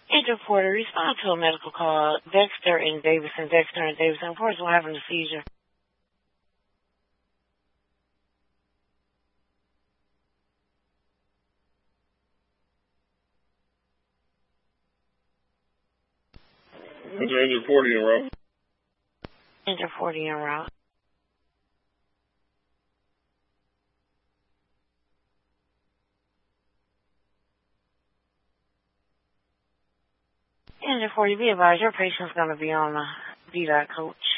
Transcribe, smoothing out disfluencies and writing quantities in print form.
Agent Porter, respond to a medical call. Dexter and Davidson. Dexter and Davidson. Of course, we're having a seizure. Agent 40 en route. Agent 40 en route. Agent 40, be advised, your patient's going to be on the VDOT coach.